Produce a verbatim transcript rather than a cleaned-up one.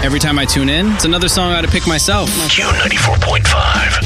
every time I tune in, it's another song I had to pick myself. Q ninety-four point five.